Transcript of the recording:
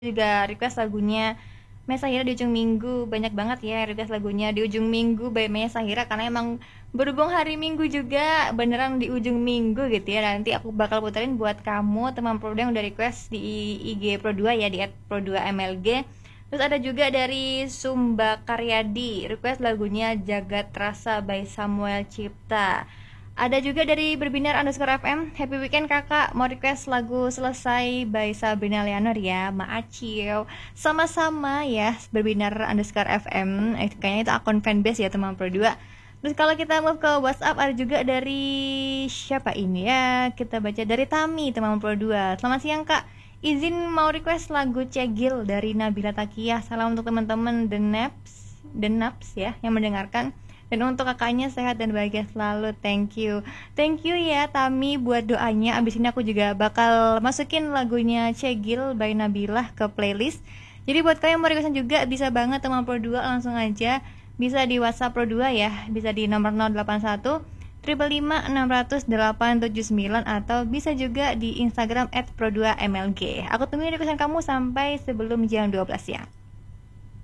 juga request lagunya Maya Sahira di ujung minggu. Banyak banget ya request lagunya di ujung minggu by Maya Sahira, karena emang berhubung hari minggu juga beneran di ujung minggu gitu ya. Nanti aku bakal puterin buat kamu teman Pro 2 yang udah request di IG Pro 2 ya, di @pro2mlg. Terus ada juga dari Sumba Karyadi request lagunya Jagat Rasa by Samuel Cipta. Ada juga dari Berbinar underscore FM, Happy Weekend kakak, mau request lagu Selesai by Sabrina Leonor ya, Maacil. Sama-sama ya, Berbinar underscore FM, kayaknya itu akun fanbase ya teman Pro 2. Terus kalau kita move ke WhatsApp, ada juga dari siapa ini ya, kita baca dari Tami teman Pro 2. Selamat siang kak, izin mau request lagu Cegil dari Nabila Takiyah. Salam untuk teman-teman The Naps ya yang mendengarkan. Dan untuk kakaknya sehat dan bahagia selalu. Thank you ya Tami buat doanya. Abis ini aku juga bakal masukin lagunya Cegil by Nabilah ke playlist. Jadi buat kalian yang mau requestan juga bisa banget teman Pro 2, langsung aja. Bisa di WhatsApp Pro 2 ya. Bisa di nomor 081 555 600 879, atau bisa juga di Instagram @pro2mlg. Aku tungguin requestan kamu sampai sebelum jam 12 ya.